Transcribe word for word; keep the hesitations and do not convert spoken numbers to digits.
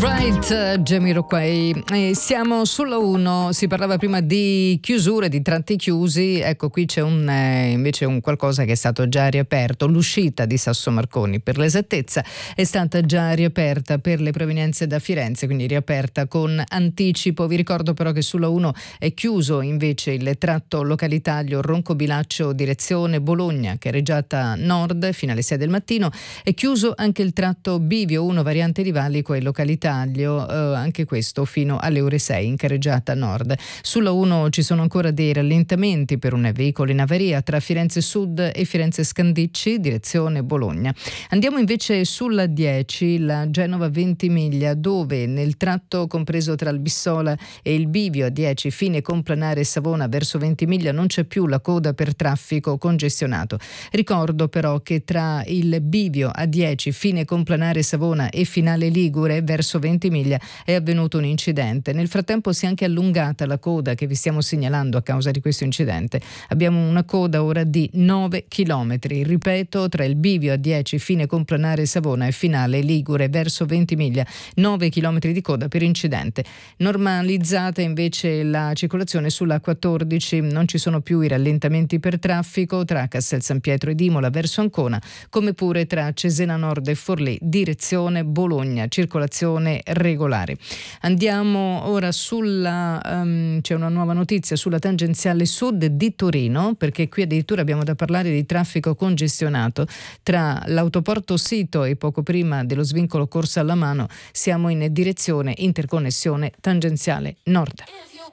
Right, Jamiroquai. Eh, siamo sulla uno, si parlava prima di chiusure, di tratti chiusi, ecco qui c'è un, eh, invece un qualcosa che è stato già riaperto. L'uscita di Sasso Marconi, per l'esattezza, è stata già riaperta per le provenienze da Firenze, quindi riaperta con anticipo. Vi ricordo però che sulla uno è chiuso invece il tratto Localitaglio Roncobilaccio direzione Bologna, Carreggiata Nord fino alle sei del mattino. È chiuso anche il tratto Bivio uno variante di Valico e Localitaglio, eh, anche questo fino alle ore sei in Carreggiata Nord. Sulla uno ci sono ancora dei rallentamenti per un veicolo in avaria tra Firenze Sud e Firenze Scandicci direzione Bologna. Andiamo invece sulla dieci, la Genova Ventimiglia, dove nel tratto compreso tra il Bissola e il Bivio a dieci fine Complanare Savona verso Ventimiglia non c'è più la coda per traffico congestionato. Ricordo però che tra il Bivio a dieci fine Complanare Savona e finale Ligure verso Ventimiglia è avvenuto un incidente. Nel frattempo si è anche allungata la coda che vi stiamo segnalando a causa di questo incidente. Abbiamo una coda ora di nove chilometri, ripeto, tra il Bivio a dieci fine Complanare Savona e finale Ligure verso Ventimiglia, nove chilometri di coda per incidente. Normalizzata invece la circolazione sulla quattordici, non ci sono più i rallentamenti per traffico tra Castel San Pietro ed Imola verso Ancona, come pure tra Cesena Nord e Forlì direzione Bologna, circolazione regolare. Andiamo ora sulla um, c'è una nuova notizia sulla tangenziale sud di Torino, perché qui addirittura abbiamo da parlare di traffico congestionato tra l'autoporto Sito e poco prima dello svincolo Corsa alla Mano siamo in direzione interconnessione tangenziale nord.